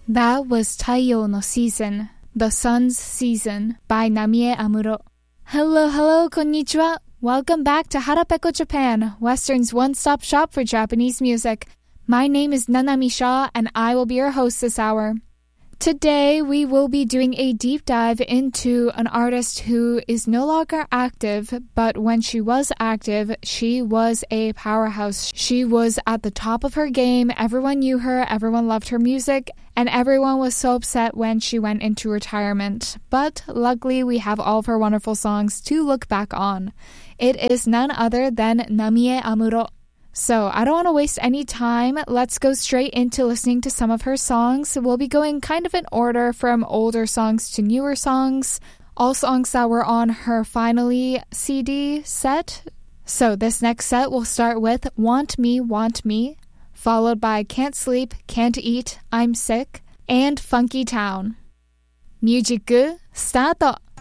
That was Taiyo no Season, The Sun's Season by Namie Amuro. Hello, konnichiwa. Welcome back to Harapeko Japan, Western's one-stop shop for Japanese music. My name is Nanami Shaw, and I will be your host this hour. Today, we will be doing a deep dive into an artist who is no longer active, but when she was active, she was a powerhouse. She was at the top of her game. Everyone knew her, everyone loved her music, and everyone was so upset when she went into retirement. But luckily, we have all of her wonderful songs to look back on. It is none other than Namie Amuro. So, I don't want to waste any time. Let's go straight into listening to some of her songs. We'll be going kind of in order from older songs to newer songs. All songs that were on her Finally CD set. So, this next set will start with Want Me, followed by Can't Sleep, Can't Eat, I'm Sick, and Funky Town. Music, start!